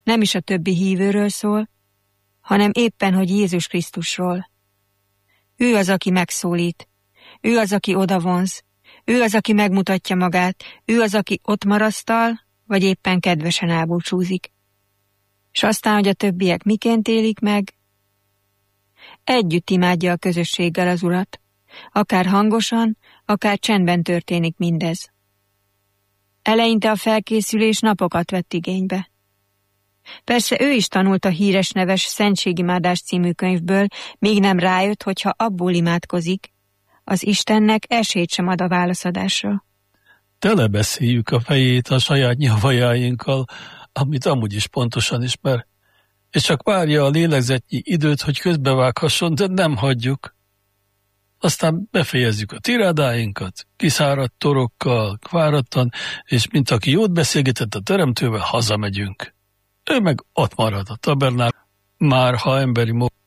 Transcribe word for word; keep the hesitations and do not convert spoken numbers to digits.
Nem is a többi hívőről szól, hanem éppen, hogy Jézus Krisztusról. Ő az, aki megszólít, ő az, aki odavonz, ő az, aki megmutatja magát, ő az, aki ott marasztal, vagy éppen kedvesen elbúcsúzik. És aztán, hogy a többiek miként élik meg, együtt imádja a közösséggel az Urat. Akár hangosan, akár csendben történik mindez. Eleinte a felkészülés napokat vett igénybe. Persze ő is tanult a híres neves Szentségimádás című könyvből, míg nem rájött, hogyha abból imádkozik, az Istennek esélyt sem ad a válaszadásra. Telebeszéljük a fejét a saját nyavajáinkkal, amit amúgy is pontosan ismer, és csak várja a lélegzetnyi időt, hogy közbevághasson, de nem hagyjuk. Aztán befejezzük a tirádáinkat, kiszáradt torokkal, fáradtan, és mint aki jót beszélgetett a teremtővel, hazamegyünk. Ő meg ott marad a tabernál, már ha emberi módon.